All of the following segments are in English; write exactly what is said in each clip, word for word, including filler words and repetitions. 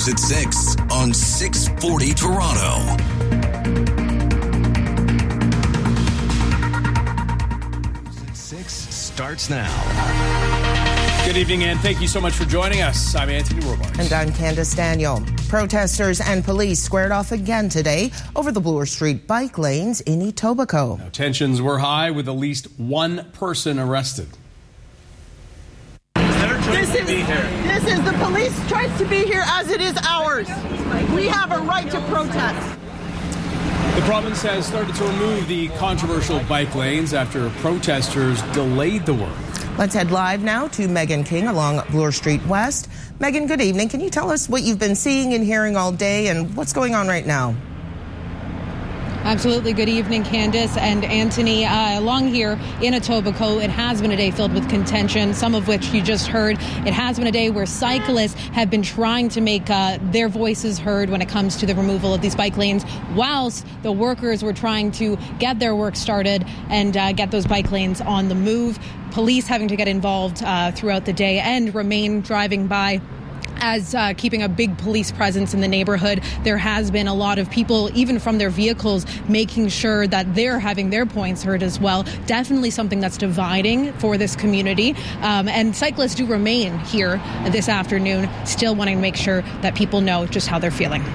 Weekdays at six on six forty Toronto. six starts now. Good evening, and thank you so much for joining us. I'm Anthony Robards. And I'm Candace Daniel. Protesters and police squared off again today over the Bloor Street bike lanes in Etobicoke. Now, tensions were high with at least one person arrested. This is, this is the police choice to be here as it is ours. We have a right to protest. The province has started to remove the controversial bike lanes after protesters delayed the work. Let's head live now to Megan King along Bloor Street West. Megan, good evening. Can you tell us what you've been seeing and hearing all day and what's going on right now? Absolutely. Good evening, Candace and Anthony. Uh, along here in Etobicoke, it has been a day filled with contention, some of which you just heard. It has been a day where cyclists have been trying to make uh, their voices heard when it comes to the removal of these bike lanes, whilst the workers were trying to get their work started and uh, get those bike lanes on the move. Police having to get involved uh, throughout the day and remain driving by. As uh, keeping a big police presence in the neighborhood, there has been a lot of people, even from their vehicles, making sure that they're having their points heard as well. Definitely something that's dividing for this community. Um, and cyclists do remain here this afternoon, still wanting to make sure that people know just how they're feeling.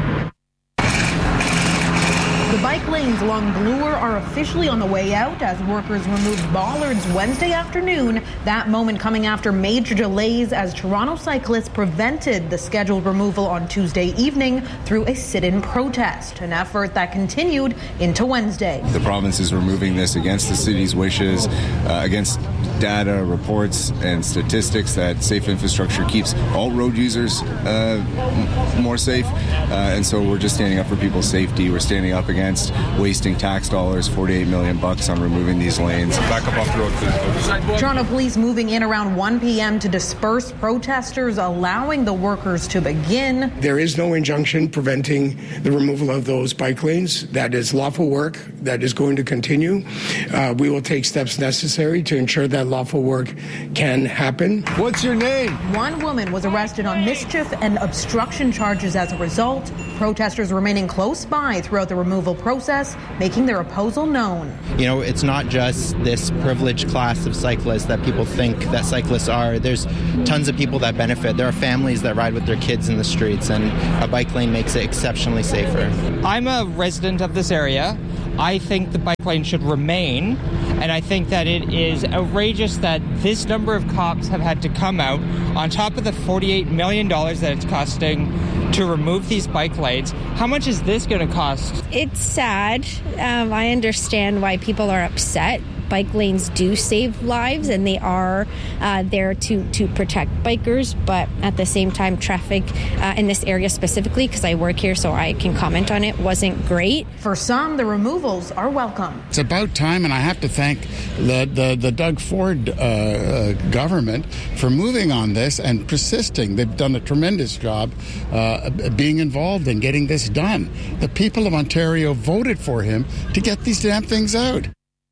The bike lanes along Bloor are officially on the way out as workers removed bollards Wednesday afternoon, that moment coming after major delays as Toronto cyclists prevented the scheduled removal on Tuesday evening through a sit-in protest, an effort that continued into Wednesday. The province is removing this against the city's wishes, uh, against data, reports, and statistics that safe infrastructure keeps all road users uh, m- more safe. Uh, and so we're just standing up for people's safety. We're standing up against wasting tax dollars, forty-eight million bucks on removing these lanes. Back up off the road, please. Toronto police moving in around one p.m. to disperse protesters, allowing the workers to begin. There is no injunction preventing the removal of those bike lanes. That is lawful work that is going to continue. Uh, we will take steps necessary to ensure that lawful work can happen. What's your name? One woman was arrested on mischief and obstruction charges as a result. Protesters remaining close by throughout the removal process, making their opposal known. You know, it's not just this privileged class of cyclists that people think that cyclists are. There's tons of people that benefit. There are families that ride with their kids in the streets, and a bike lane makes it exceptionally safer. I'm a resident of this area. I think the bike lane should remain, and I think that it is outrageous that this number of cops have had to come out on top of the forty-eight million dollars that it's costing to remove these bike lanes. How much is this going to cost? It's sad. Um, I understand why people are upset. Bike lanes do save lives, and they are uh, there to, to protect bikers. But at the same time, traffic uh, in this area specifically, because I work here so I can comment on it, wasn't great. For some, the removals are welcome. It's about time, and I have to thank the, the, the Doug Ford uh, uh, government for moving on this and persisting. They've done a tremendous job uh, being involved in getting this done. The people of Ontario voted for him to get these damn things out.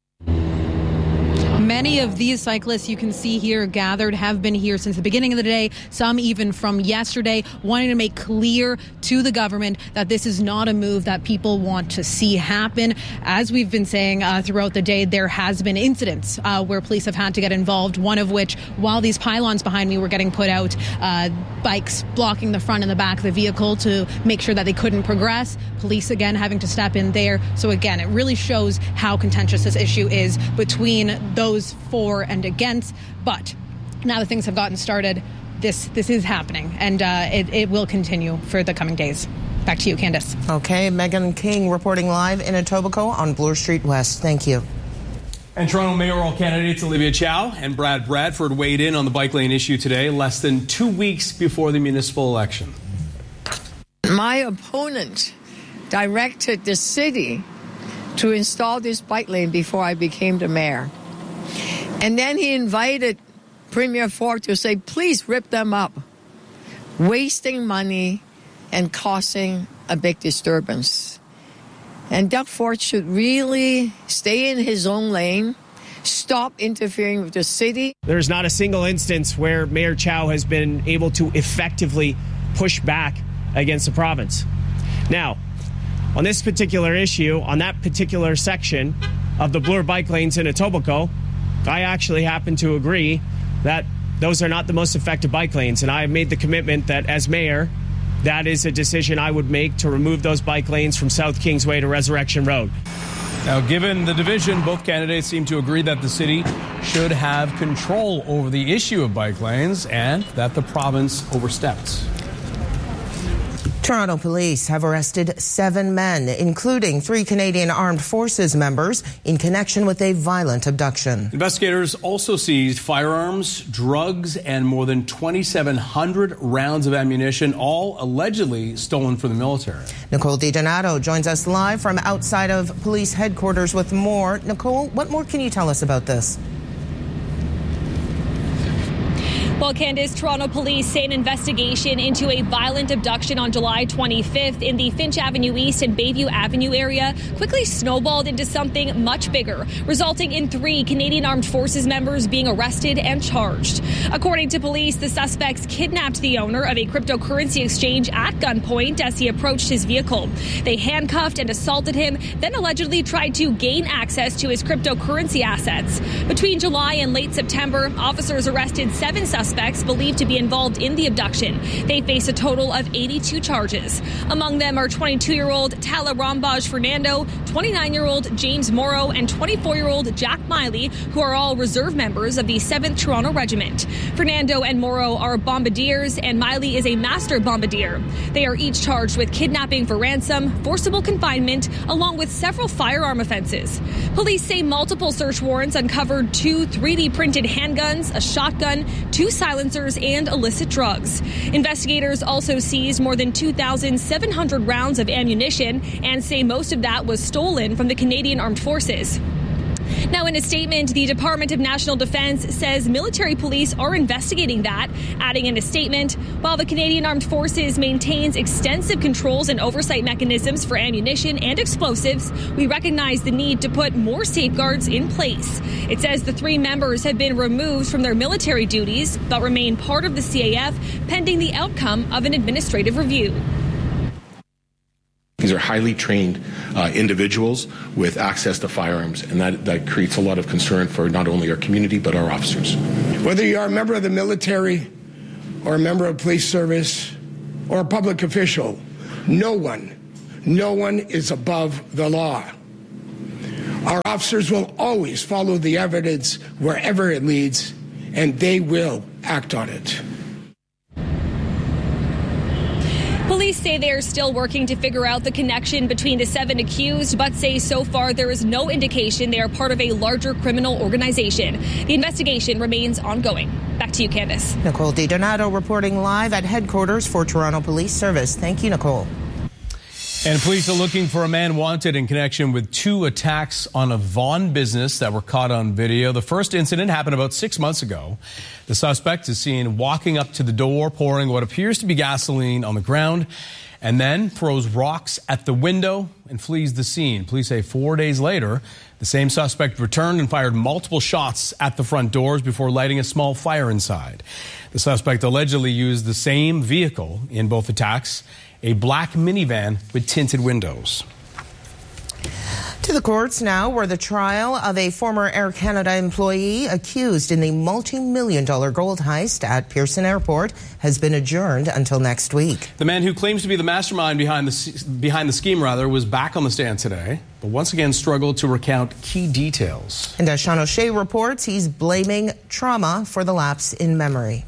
Many of these cyclists you can see here gathered have been here since the beginning of the day, some even from yesterday, wanting to make clear to the government that this is not a move that people want to see happen. As we've been saying uh, throughout the day, there has been incidents uh, where police have had to get involved, one of which, while these pylons behind me were getting put out, uh, bikes blocking the front and the back of the vehicle to make sure that they couldn't progress. Police, again, having to step in there. So, again, it really shows how contentious this issue is between those for and against. But now that things have gotten started, this this is happening, and uh, it, it will continue for the coming days. Back to you, Candace. Okay, Megan King reporting live in Etobicoke on Bloor Street West. Thank you. And Toronto mayoral candidates Olivia Chow and Brad Bradford weighed in on the bike lane issue today, less than two weeks before the municipal election. My opponent directed the city to install this bike lane before I became the mayor. And then he invited Premier Ford to say, please rip them up, wasting money and causing a big disturbance. And Doug Ford should really stay in his own lane, stop interfering with the city. There's not a single instance where Mayor Chow has been able to effectively push back against the province. Now, on this particular issue, on that particular section of the Bloor bike lanes in Etobicoke, I actually happen to agree that those are not the most effective bike lanes, and I have made the commitment that as mayor, that is a decision I would make to remove those bike lanes from South Kingsway to Resurrection Road. Now, given the division, both candidates seem to agree that the city should have control over the issue of bike lanes and that the province overstepped. Toronto police have arrested seven men, including three Canadian Armed Forces members, in connection with a violent abduction. Investigators also seized firearms, drugs, and more than twenty-seven hundred rounds of ammunition, all allegedly stolen from the military. Nicole DiDonato joins us live from outside of police headquarters with more. Nicole, what more can you tell us about this? Well, Candace, Toronto police say an investigation into a violent abduction on July twenty-fifth in the Finch Avenue East and Bayview Avenue area quickly snowballed into something much bigger, resulting in three Canadian Armed Forces members being arrested and charged. According to police, the suspects kidnapped the owner of a cryptocurrency exchange at gunpoint as he approached his vehicle. They handcuffed and assaulted him, then allegedly tried to gain access to his cryptocurrency assets. Between July and late September, officers arrested seven suspects Suspects believed to be involved in the abduction. They face a total of eighty-two charges. Among them are twenty-two-year-old Tala Rambaj Fernando, twenty-nine-year-old James Morrow, and twenty-four-year-old Jack Miley, who are all reserve members of the seventh Toronto Regiment. Fernando and Morrow are bombardiers, and Miley is a master bombardier. They are each charged with kidnapping for ransom, forcible confinement, along with several firearm offenses. Police say multiple search warrants uncovered two three D printed handguns, a shotgun, two silencers, and illicit drugs. Investigators also seized more than two thousand seven hundred rounds of ammunition and say most of that was stolen from the Canadian Armed Forces. Now, in a statement, the Department of National Defence says military police are investigating that, adding in a statement, while the Canadian Armed Forces maintains extensive controls and oversight mechanisms for ammunition and explosives, we recognize the need to put more safeguards in place. It says the three members have been removed from their military duties, but remain part of the C A F pending the outcome of an administrative review. These are highly trained uh, individuals with access to firearms, and that, that creates a lot of concern for not only our community but our officers. Whether you are a member of the military or a member of police service or a public official, no one, no one is above the law. Our officers will always follow the evidence wherever it leads, and they will act on it. Police say they are still working to figure out the connection between the seven accused, but say so far there is no indication they are part of a larger criminal organization. The investigation remains ongoing. Back to you, Candace. Nicole DiDonato reporting live at headquarters for Toronto Police Service. Thank you, Nicole. And police are looking for a man wanted in connection with two attacks on a Vaughan business that were caught on video. The first incident happened about six months ago. The suspect is seen walking up to the door, pouring what appears to be gasoline on the ground, and then throws rocks at the window and flees the scene. Police say four days later, the same suspect returned and fired multiple shots at the front doors before lighting a small fire inside. The suspect allegedly used the same vehicle in both attacks, a black minivan with tinted windows. To the courts now, where the trial of a former Air Canada employee accused in the multi-million dollar gold heist at Pearson Airport has been adjourned until next week. The man who claims to be the mastermind behind the behind the scheme, rather, was back on the stand today, but once again struggled to recount key details. And as Sean O'Shea reports, he's blaming trauma for the lapse in memory.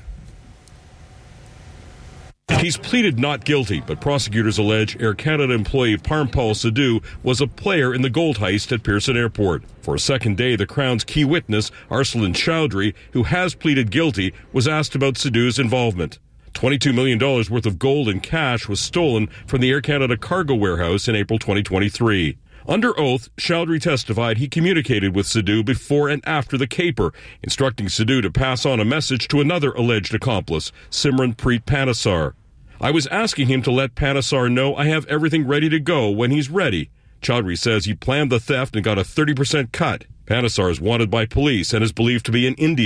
He's pleaded not guilty, but prosecutors allege Air Canada employee Parmpal Sidhu was a player in the gold heist at Pearson Airport. For a second day, the Crown's key witness, Arsalan Chowdhury, who has pleaded guilty, was asked about Sidhu's involvement. twenty-two million dollars worth of gold and cash was stolen from the Air Canada cargo warehouse in April twenty twenty-three. Under oath, Chowdhury testified he communicated with Sidhu before and after the caper, instructing Sidhu to pass on a message to another alleged accomplice, Simran Preet Panesar. I was asking him to let Panesar know I have everything ready to go when he's ready. Chowdhury says he planned the theft and got a thirty percent cut. Panesar is wanted by police and is believed to be in India.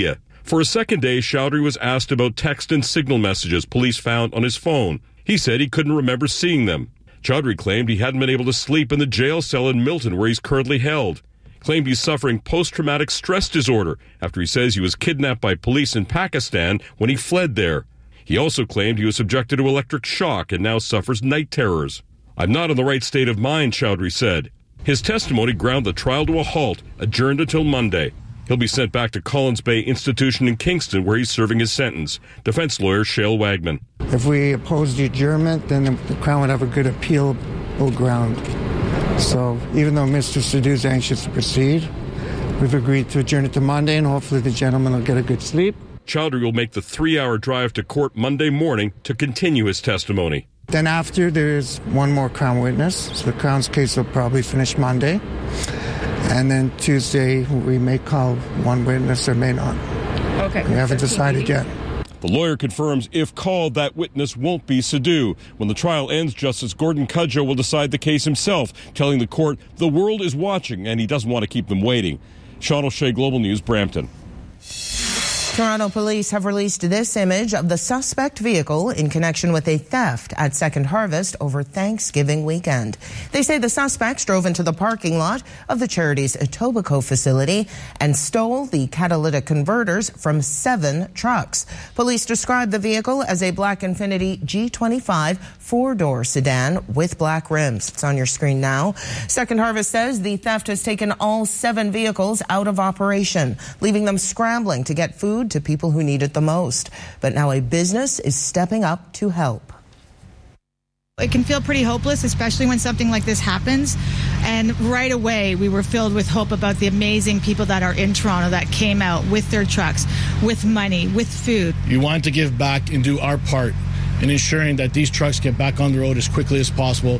For a second day, Chowdhury was asked about text and signal messages police found on his phone. He said he couldn't remember seeing them. Chowdhury claimed he hadn't been able to sleep in the jail cell in Milton where he's currently held. Claimed he's suffering post-traumatic stress disorder after he says he was kidnapped by police in Pakistan when he fled there. He also claimed he was subjected to electric shock and now suffers night terrors. I'm not in the right state of mind, Chowdhury said. His testimony ground the trial to a halt, adjourned until Monday. He'll be sent back to Collins Bay Institution in Kingston, where he's serving his sentence. Defense lawyer Shale Wagman. If we oppose the adjournment, then the Crown would have a good appealable ground. So even though Mister Sadu is anxious to proceed, we've agreed to adjourn it to Monday, and hopefully the gentleman will get a good sleep. Chowdhury will make the three-hour drive to court Monday morning to continue his testimony. Then after, there's one more Crown witness, so the Crown's case will probably finish Monday. And then Tuesday, we may call one witness or may not. Okay. We haven't decided yet. The lawyer confirms if called, that witness won't be Sadu. When the trial ends, Justice Gordon Cudjoe will decide the case himself, telling the court the world is watching and he doesn't want to keep them waiting. Sean O'Shea, Global News, Brampton. Toronto police have released this image of the suspect vehicle in connection with a theft at Second Harvest over Thanksgiving weekend. They say the suspects drove into the parking lot of the charity's Etobicoke facility and stole the catalytic converters from seven trucks. Police describe the vehicle as a black Infiniti G twenty-five four-door sedan with black rims. It's on your screen now. Second Harvest says the theft has taken all seven vehicles out of operation, leaving them scrambling to get food to people who need it the most. But now a business is stepping up to help. It can feel pretty hopeless, especially when something like this happens. And right away, we were filled with hope about the amazing people that are in Toronto that came out with their trucks, with money, with food. You want to give back and do our part in ensuring that these trucks get back on the road as quickly as possible.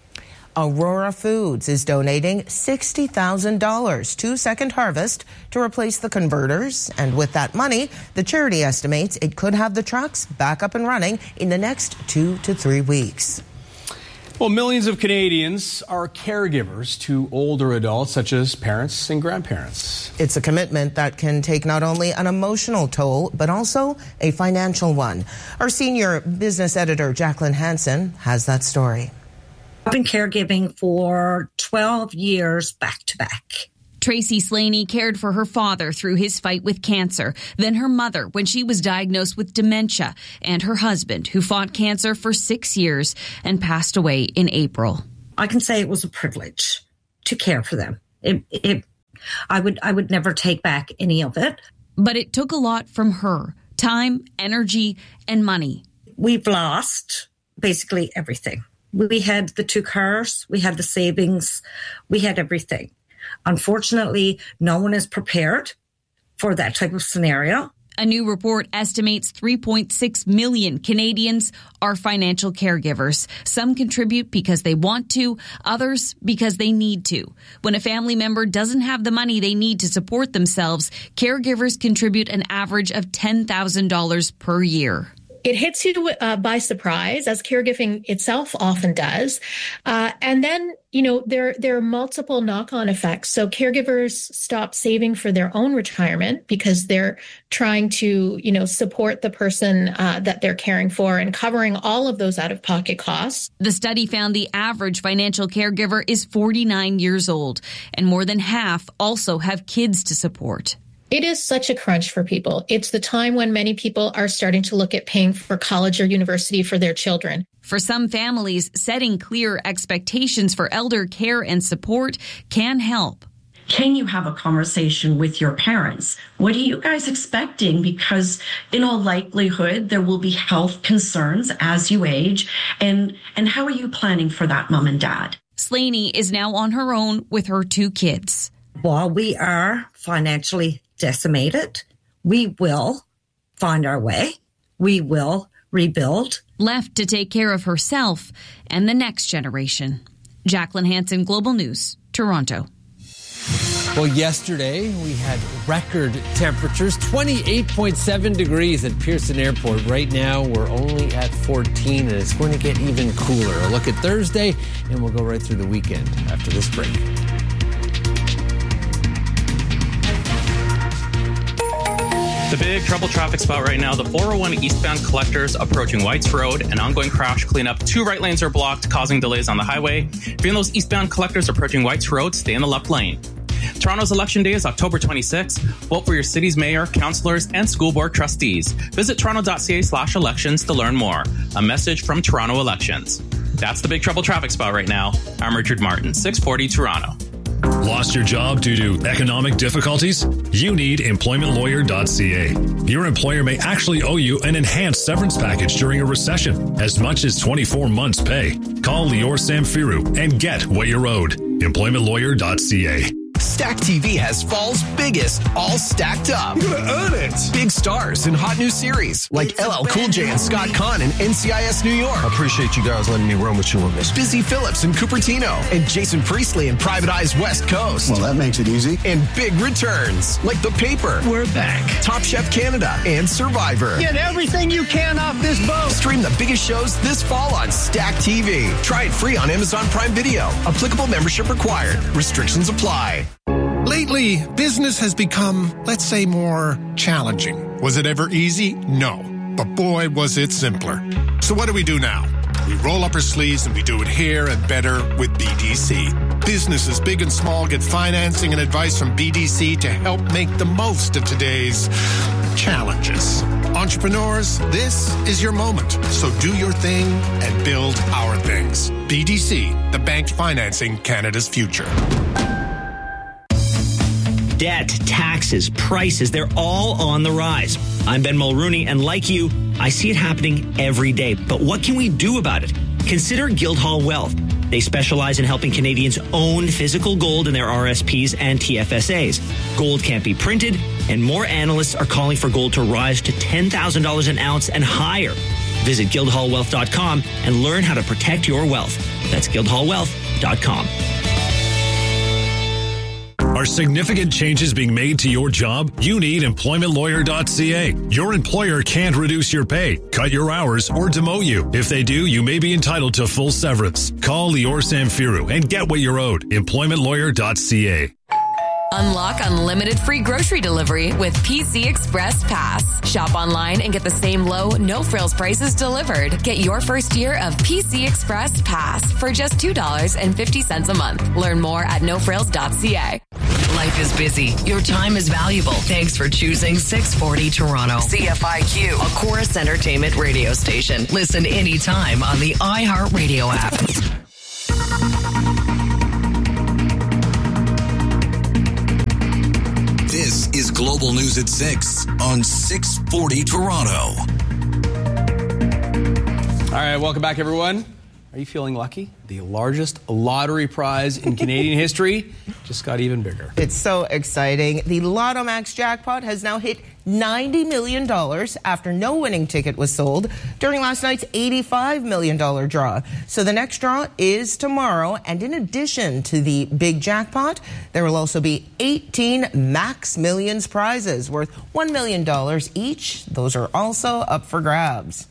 Aurora Foods is donating sixty thousand dollars to Second Harvest to replace the converters. And with that money, the charity estimates it could have the trucks back up and running in the next two to three weeks. Well, millions of Canadians are caregivers to older adults, such as parents and grandparents. It's a commitment that can take not only an emotional toll, but also a financial one. Our senior business editor, Jacqueline Hansen, has that story. I've been caregiving for twelve years back to back. Tracy Slaney cared for her father through his fight with cancer, then her mother when she was diagnosed with dementia, and her husband, who fought cancer for six years and passed away in April. I can say it was a privilege to care for them. It, it, I would, I would never take back any of it. But it took a lot from her: time, energy, and money. We've lost basically everything. We had the two cars, we had the savings, we had everything. Unfortunately, no one is prepared for that type of scenario. A new report estimates three point six million Canadians are financial caregivers. Some contribute because they want to, others because they need to. When a family member doesn't have the money they need to support themselves, caregivers contribute an average of ten thousand dollars per year. It hits you uh, by surprise, as caregiving itself often does. Uh, and then, you know, there, there are multiple knock-on effects. So caregivers stop saving for their own retirement because they're trying to, you know, support the person uh, that they're caring for and covering all of those out-of-pocket costs. The study found the average financial caregiver is forty-nine years old, and more than half also have kids to support. It is such a crunch for people. It's the time when many people are starting to look at paying for college or university for their children. For some families, setting clear expectations for elder care and support can help. Can you have a conversation with your parents? What are you guys expecting? Because in all likelihood, there will be health concerns as you age. And, and how are you planning for that, mom and dad? Slaney is now on her own with her two kids. While we are financially decimated, we will find our way. We will rebuild. Left to take care of herself and the next generation. Jacqueline Hansen, Global News, Toronto. Well, yesterday we had record temperatures, twenty-eight point seven degrees at Pearson Airport. Right now we're only at fourteen, and it's going to get even cooler. A look at Thursday, and we'll go right through the weekend after this break. The big trouble traffic spot right now, the four oh one eastbound collectors approaching Whites Road. An ongoing crash cleanup. Two right lanes are blocked, causing delays on the highway. If you're in those eastbound collectors approaching Whites Road, stay in the left lane. Toronto's election day is October twenty-sixth. Vote for your city's mayor, councillors, and school board trustees. Visit toronto.ca slash elections to learn more. A message from Toronto Elections. That's the big trouble traffic spot right now. I'm Richard Martin, six forty Toronto. Lost your job due to economic difficulties? You need employment lawyer dot c a. Your employer may actually owe you an enhanced severance package during a recession, as much as twenty-four months' pay. Call Lior Samfiru and get what you're owed. employment lawyer dot c a. Stack T V has fall's biggest, all stacked up. You're gonna earn it. Big stars in hot new series like L L Cool J and Scott Conn in N C I S New York. I appreciate you guys letting me run with you on this. Busy Phillips in Cupertino and Jason Priestley in Private Eye's West Coast. Well, that makes it easy. And big returns like The Paper. We're back. Top Chef Canada and Survivor. Get everything you can off this boat. Stream the biggest shows this fall on Stack T V. Try it free on Amazon Prime Video. Applicable membership required. Restrictions apply. Lately, business has become, let's say, more challenging. Was it ever easy? No. But boy, was it simpler. So what do we do now? We roll up our sleeves and we do it here and better with B D C. Businesses big and small get financing and advice from B D C to help make the most of today's challenges. Entrepreneurs, this is your moment. So do your thing and build our things. B D C, the bank financing Canada's future. Debt, taxes, prices, they're all on the rise. I'm Ben Mulrooney, and like you, I see it happening every day. But what can we do about it? Consider Guildhall Wealth. They specialize in helping Canadians own physical gold in their R S Ps and T F S As. Gold can't be printed, and more analysts are calling for gold to rise to ten thousand dollars an ounce and higher. Visit guildhall wealth dot com and learn how to protect your wealth. That's guildhall wealth dot com. Are significant changes being made to your job? You need employment lawyer dot c a. Your employer can't reduce your pay, cut your hours, or demote you. If they do, you may be entitled to full severance. Call Lior Samfiru and get what you're owed. employment lawyer dot c a. Unlock unlimited free grocery delivery with P C Express Pass. Shop online and get the same low, no-frills prices delivered. Get your first year of P C Express Pass for just two dollars and fifty cents a month. Learn more at no frills dot c a. Life is busy. Your time is valuable. Thanks for choosing six forty Toronto. C F I Q, a Chorus Entertainment radio station. Listen anytime on the iHeartRadio app. This is Global News at six on six forty Toronto. All right, welcome back, everyone. Are you feeling lucky? The largest lottery prize in Canadian history just got even bigger. It's so exciting. The Lotto Max jackpot has now hit ninety million dollars after no winning ticket was sold during last night's eighty-five million dollars draw. So the next draw is tomorrow, and in addition to the big jackpot, there will also be eighteen Max Millions prizes worth one million dollars each. Those are also up for grabs.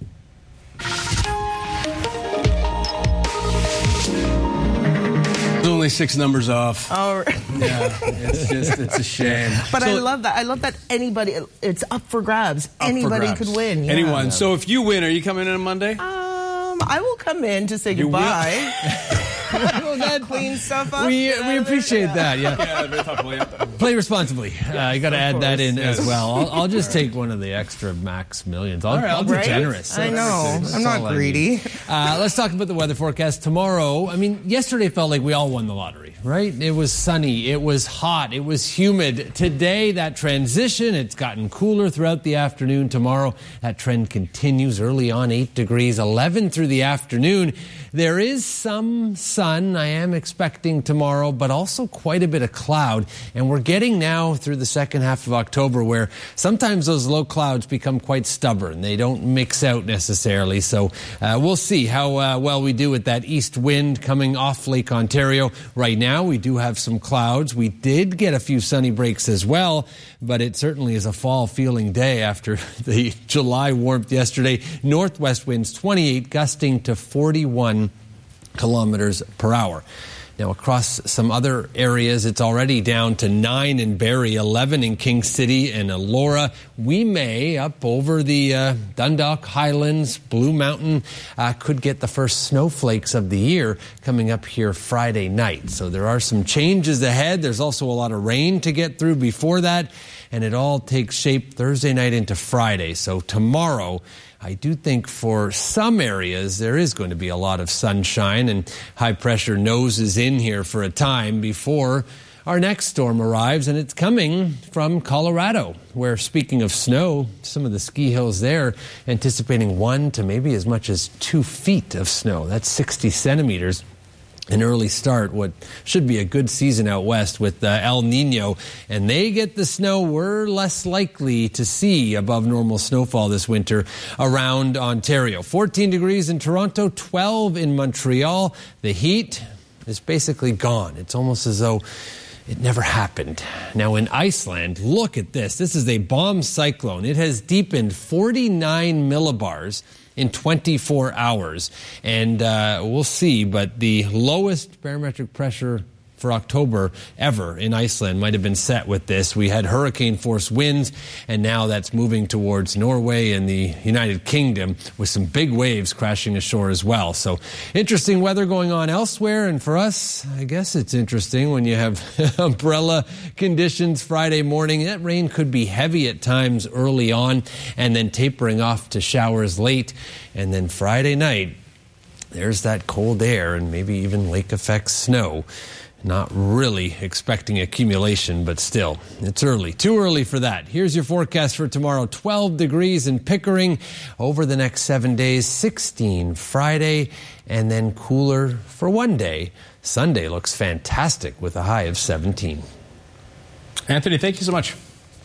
Only six numbers off. Oh, yeah, it's just, it's a shame. But so, I love that. I love that anybody, it's up for grabs. Up anybody for grabs. could win. Yeah. Anyone. So if you win, are you coming in on Monday? Um, I will come in to say you goodbye. Will that clean stuff up? We, we appreciate that, yeah. yeah very thoughtful, yeah. Play responsibly. Uh, you got to add course, that in yes. as well. I'll, I'll just take one of the extra Max Millions. I'll, right, I'll be right? generous. I know. That's I'm not greedy. Uh, let's talk about the weather forecast tomorrow. I mean, yesterday felt like we all won the lottery, right? It was sunny. It was hot. It was humid. Today, that transition, it's gotten cooler throughout the afternoon. Tomorrow, that trend continues early on, eight degrees, eleven through the afternoon. There is some sun I am expecting tomorrow, but also quite a bit of cloud. And we're getting now through the second half of October where sometimes those low clouds become quite stubborn. They don't mix out necessarily. So uh, we'll see how uh, well we do with that east wind coming off Lake Ontario. Right now, we do have some clouds. We did get a few sunny breaks as well, but it certainly is a fall feeling day after the July warmth yesterday. Northwest winds twenty-eight, gusting to forty-one kilometers per hour. Now, across some other areas, it's already down to nine in Barrie, eleven in King City and Elora. We may, up over the uh, Dundalk Highlands, Blue Mountain, uh, could get the first snowflakes of the year coming up here Friday night. So there are some changes ahead. There's also a lot of rain to get through before that, and it all takes shape Thursday night into Friday. So tomorrow, I do think for some areas there is going to be a lot of sunshine, and high pressure noses in here for a time before our next storm arrives, and it's coming from Colorado, where, speaking of snow, some of the ski hills there anticipating one to maybe as much as two feet of snow. That's sixty centimeters. An early start, what should be a good season out west with uh, El Nino, and they get the snow we're less likely to see above normal snowfall this winter around Ontario. fourteen degrees in Toronto, twelve in Montreal. The heat is basically gone. It's almost as though it never happened. Now in Iceland, look at this. This is a bomb cyclone. It has deepened forty-nine millibars in twenty-four hours. And uh, we'll see, but the lowest barometric pressure for October ever in Iceland might have been set with this. We had hurricane-force winds, and now that's moving towards Norway and the United Kingdom with some big waves crashing ashore as well. So interesting weather going on elsewhere, and for us, I guess it's interesting when you have umbrella conditions Friday morning. That rain could be heavy at times early on and then tapering off to showers late. And then Friday night, there's that cold air and maybe even lake effect snow. Not really expecting accumulation, but still, it's early. Too early for that. Here's your forecast for tomorrow. twelve degrees in Pickering over the next seven days. sixteen Friday, and then cooler for one day. Sunday looks fantastic with a high of seventeen. Anthony, thank you so much.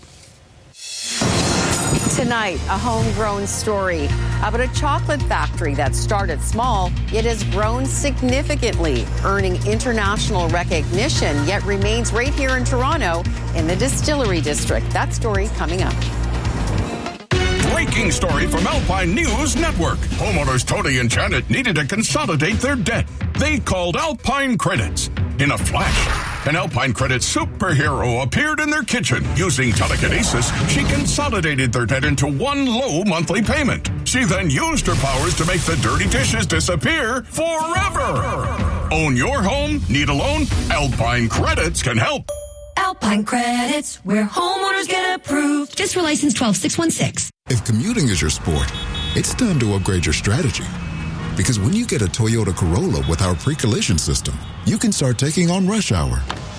Tonight, a homegrown story about a chocolate factory that started small, yet has grown significantly, earning international recognition, yet remains right here in Toronto in the Distillery District. That story coming up. Breaking story from Alpine News Network. Homeowners Tony and Janet needed to consolidate their debt. They called Alpine Credits. In a flash, an Alpine Credits superhero appeared in their kitchen. Using telekinesis, she consolidated their debt into one low monthly payment. She then used her powers to make the dirty dishes disappear forever. Own your home? Need a loan? Alpine Credits can help. Alpine Credits, where homeowners get approved. Just for license twelve six one six. If commuting is your sport, it's time to upgrade your strategy. Because when you get a Toyota Corolla with our pre-collision system, you can start taking on rush hour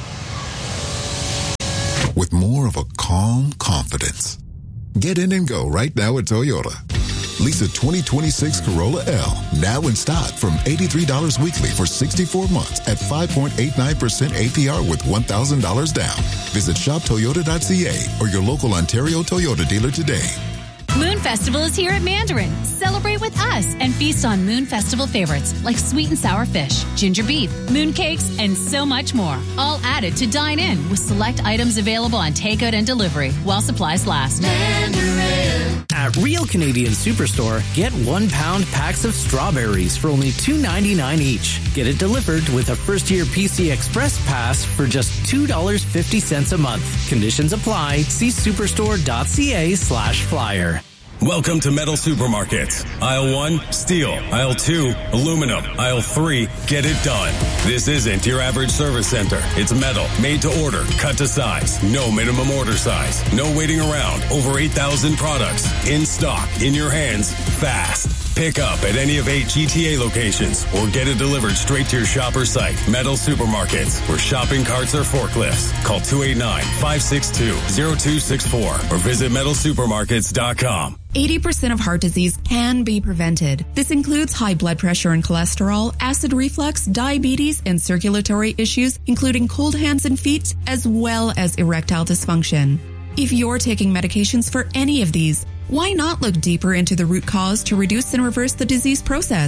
with more of a calm confidence. Get in and go right now at Toyota. Lease a twenty twenty-six Corolla L now in stock from eighty-three dollars weekly for sixty-four months at five point eight nine percent A P R with one thousand dollars down. Visit shop toyota dot c a or your local Ontario Toyota dealer today. Moon Festival is here at Mandarin. Celebrate with us and feast on Moon Festival favorites like sweet and sour fish, ginger beef, moon cakes, and so much more. All added to dine in with select items available on takeout and delivery while supplies last. Mandarin. At Real Canadian Superstore, get one pound packs of strawberries for only two ninety-nine each. Get it delivered with a first year P C Express pass for just two dollars and fifty cents a month. Conditions apply. See superstore dot c a slash flyer. Welcome to Metal Supermarkets. Aisle one, steel. Aisle two, aluminum. Aisle three, get it done. This isn't your average service center. It's metal, made to order, cut to size. No minimum order size. No waiting around. Over eight thousand products. In stock, in your hands, fast. Pick up at any of eight G T A locations or get it delivered straight to your shop or site. Metal Supermarkets, where shopping carts are forklifts. Call two eight nine, five six two, zero two six four or visit metal supermarkets dot com. eighty percent of heart disease can be prevented. This includes high blood pressure and cholesterol, acid reflux, diabetes, and circulatory issues, including cold hands and feet, as well as erectile dysfunction. If you're taking medications for any of these, why not look deeper into the root cause to reduce and reverse the disease process?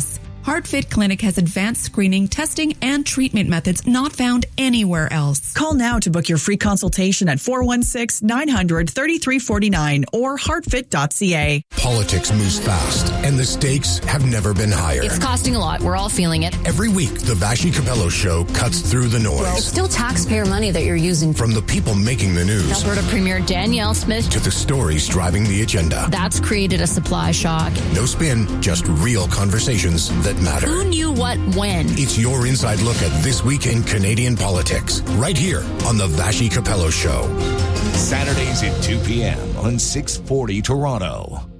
HeartFit Clinic has advanced screening, testing, and treatment methods not found anywhere else. Call now to book your free consultation at four one six, nine hundred, thirty-three forty-nine or heartfit dot c a. Politics moves fast, and the stakes have never been higher. It's costing a lot. We're all feeling it. Every week, the Vashi Capello Show cuts through the noise. Well, it's still taxpayer money that you're using. From the people making the news. Alberta Premier Danielle Smith. To the stories driving the agenda. That's created a supply shock. No spin, just real conversations that matter. Who knew what when? It's your inside look at this week in Canadian politics, right here on the Vashi Capello Show. Saturdays at two p.m. on six forty Toronto.